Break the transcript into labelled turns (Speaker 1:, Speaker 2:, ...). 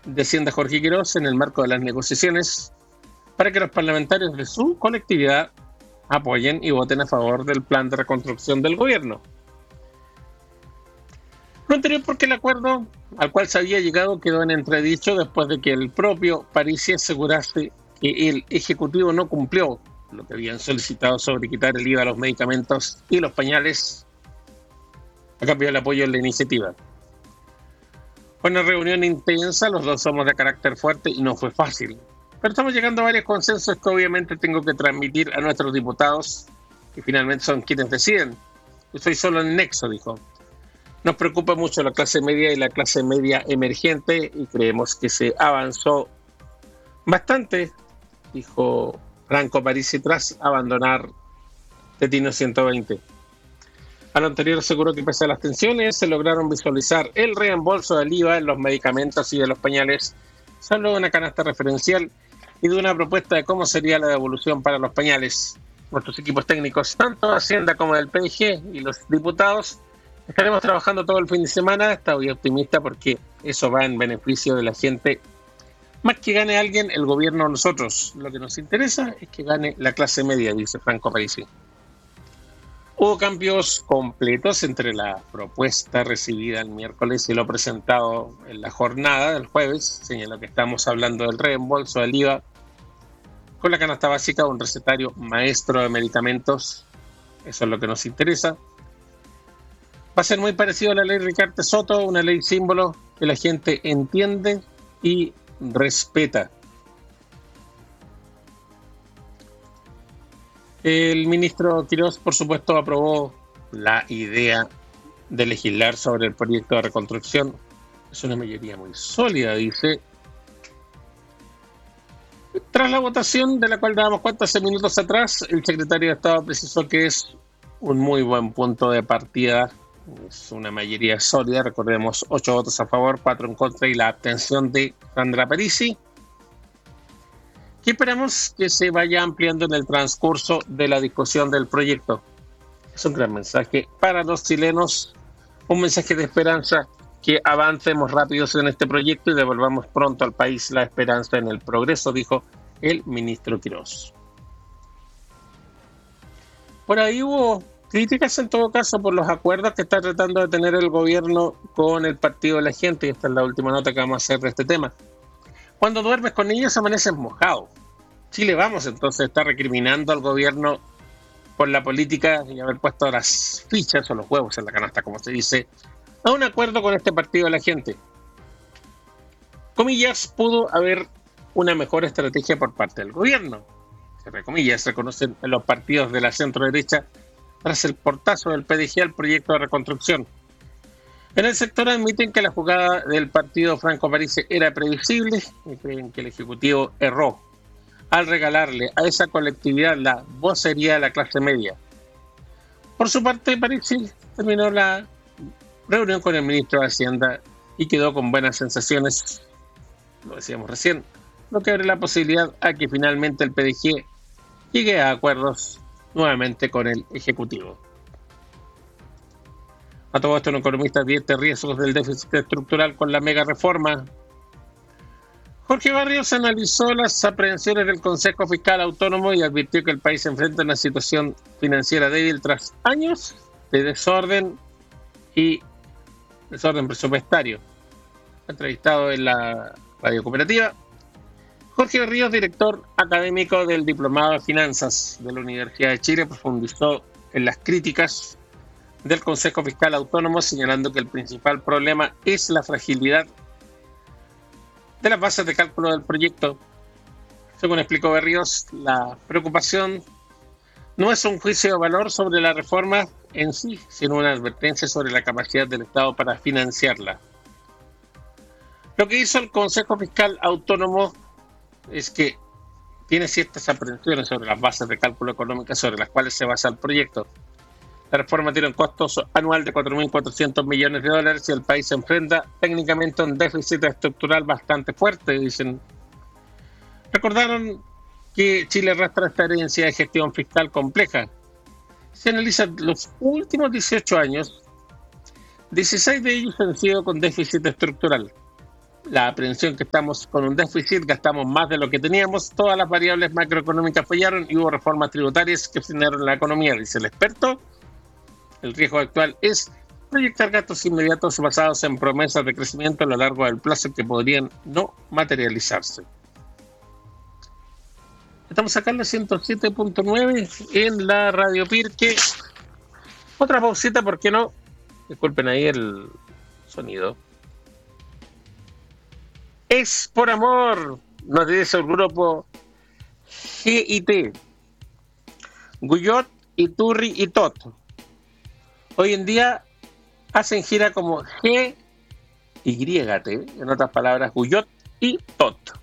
Speaker 1: de Hacienda Jorge Quirós en el marco de las negociaciones para que los parlamentarios de su colectividad apoyen y voten a favor del plan de reconstrucción del gobierno. Lo anterior porque el acuerdo al cual se había llegado quedó en entredicho después de que el propio Parisi asegurase que el Ejecutivo no cumplió lo que habían solicitado sobre quitar el IVA a los medicamentos y los pañales a cambio del apoyo en la iniciativa. Fue una reunión intensa, los dos somos de carácter fuerte y no fue fácil. Pero estamos llegando a varios consensos que obviamente tengo que transmitir a nuestros diputados, que finalmente son quienes deciden. Yo soy solo el nexo, dijo. Nos preocupa mucho la clase media y la clase media emergente y creemos que se avanzó bastante, dijo Franco Parisi tras abandonar Destino 120. A lo anterior aseguró que pese a las tensiones se lograron visualizar el reembolso del IVA en los medicamentos y de los pañales, solo de una canasta referencial y de una propuesta de cómo sería la devolución para los pañales. Nuestros equipos técnicos, tanto de Hacienda como del PDG y los diputados, estaremos trabajando todo el fin de semana. Estoy optimista porque eso va en beneficio de la gente. Más que gane alguien, el gobierno o nosotros. Lo que nos interesa es que gane la clase media, dice Franco Parisi. Hubo cambios completos entre la propuesta recibida el miércoles y lo presentado en la jornada del jueves. Señaló que estamos hablando del reembolso del IVA con la canasta básica, un recetario maestro de medicamentos. Eso es lo que nos interesa. Va a ser muy parecido a la ley Ricardo Soto, una ley símbolo que la gente entiende y respeta. El ministro Quirós, por supuesto, aprobó la idea de legislar sobre el proyecto de reconstrucción. Es una mayoría muy sólida, dice. Tras la votación, de la cual dábamos cuenta hace minutos atrás, el secretario de Estado precisó que es un muy buen punto de partida. Es una mayoría sólida, recordemos 8 votos a favor, 4 en contra y la abstención de Sandra Parisi, que esperamos que se vaya ampliando en el transcurso de la discusión del proyecto. Es un gran mensaje para los chilenos, un mensaje de esperanza, que avancemos rápidos en este proyecto y devolvamos pronto al país la esperanza en el progreso, dijo el ministro Quirós. Por ahí hubo críticas en todo caso por los acuerdos que está tratando de tener el gobierno con el Partido de la Gente, y esta es la última nota que vamos a hacer de este tema. Cuando duermes con ellos amaneces mojado. Chile Vamos entonces está recriminando al gobierno por la política y haber puesto las fichas o los huevos en la canasta, como se dice, a un acuerdo con este Partido de la Gente. Comillas, pudo haber una mejor estrategia por parte del gobierno. Entre comillas, reconocen los partidos de la centro derecha tras el portazo del PDG al proyecto de reconstrucción. En el sector admiten que la jugada del partido Franco Parisi era previsible y creen que el Ejecutivo erró al regalarle a esa colectividad la vocería de la clase media. Por su parte, Parisi terminó la reunión con el ministro de Hacienda y quedó con buenas sensaciones, lo decíamos recién, lo que abre la posibilidad a que finalmente el PDG llegue a acuerdos nuevamente con el Ejecutivo. A todo esto, un economista advierte riesgos del déficit estructural con la mega reforma. Jorge Barrios analizó las aprehensiones del Consejo Fiscal Autónomo y advirtió que el país se enfrenta a una situación financiera débil tras años de desorden presupuestario. Entrevistado en la radio cooperativa, Jorge Ríos, director académico del Diplomado de Finanzas de la Universidad de Chile, profundizó en las críticas del Consejo Fiscal Autónomo, señalando que el principal problema es la fragilidad de las bases de cálculo del proyecto. Según explicó Berríos, la preocupación no es un juicio de valor sobre la reforma en sí, sino una advertencia sobre la capacidad del Estado para financiarla. Lo que hizo el Consejo Fiscal Autónomo es que tiene ciertas aprehensiones sobre las bases de cálculo económicas sobre las cuales se basa el proyecto. La reforma tiene un costo anual de 4.400 millones de dólares y el país se enfrenta técnicamente a un déficit estructural bastante fuerte, dicen. Recordaron que Chile arrastra esta herencia de gestión fiscal compleja. Se analizan los últimos 18 años, 16 de ellos han sido con déficit estructural. la aprehensión que estamos con un déficit, gastamos más de lo que teníamos, todas las variables macroeconómicas fallaron y hubo reformas tributarias que frenaron la economía, dice el experto. El riesgo actual es proyectar gastos inmediatos basados en promesas de crecimiento a lo largo del plazo que podrían no materializarse. Estamos acá en la 107.9 en la Radio Pirque. Otra pausita, ¿por qué no? Disculpen ahí el sonido. Es por amor, nos dice el grupo GIT. Guyot, Iturri y Tot. Hoy en día hacen gira como GYT, en otras palabras, Guyot y Tot.